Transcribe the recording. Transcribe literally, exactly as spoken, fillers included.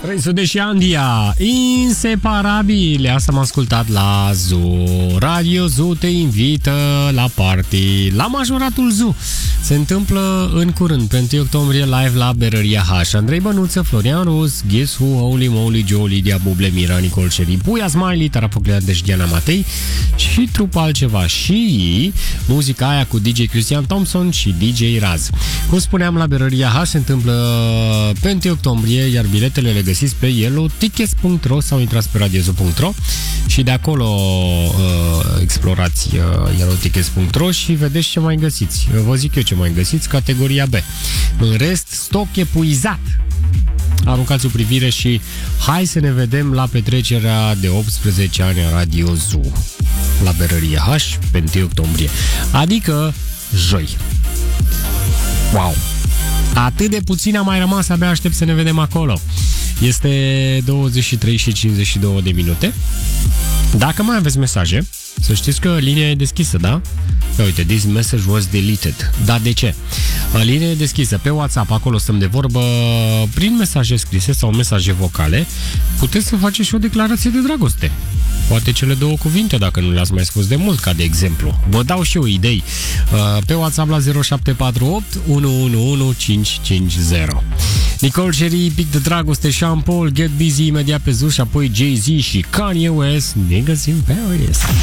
trei și Andia, inseparabile. Asta am ascultat la Zoo. Radio Zoo te invită la party, la majoratul Zoo. Se întâmplă în curând, pe întâi octombrie, live la Berăria H. Andrei Bănuță, Florian Rus, Guess Who, Holy Moly, Joe, Lidia Buble, Mira, Nicol Șeri, Puia Smiley, Tarapoclea de Diana Matei și trupa altceva. Și muzica aia cu D J Cristian Thompson și D J Raz. Cum spuneam, la Berăria H se întâmplă pe întâi octombrie, iar biletele le găsiți pe yellow tickets punct ro sau intrați pe radio zoo punct ro și de acolo uh, explorați uh, yellow tickets punct ro și vedeți ce mai găsiți. Vă zic eu ce mai găsiți, categoria B. În rest, stoc epuizat. Aruncați o privire și hai să ne vedem la petrecerea de optsprezece ani a Radio Zoo la Berăria H pe întâi octombrie, adică joi. Wow! Atât de puțin a mai rămas, abia aștept să ne vedem acolo. Este douăzeci și trei și cincizeci și două de minute. Dacă mai aveți mesaje, să știți că linia e deschisă, da? Ia uite, this message was deleted. Dar de ce? Linia e deschisă pe WhatsApp, acolo stăm de vorbă prin mesaje scrise sau mesaje vocale. Puteți să faceți și o declarație de dragoste. Poate cele două cuvinte, dacă nu le-ați mai spus de mult, ca de exemplu. Vă dau și eu idei. Pe WhatsApp la zero șapte patru opt unu unu unu cinci cinci zero. Nicol Șeri, pic de dragoste, Sean Paul, Get Busy imediat pe Zoo și apoi Jay-Z și Kanye West, Niggas in Paris.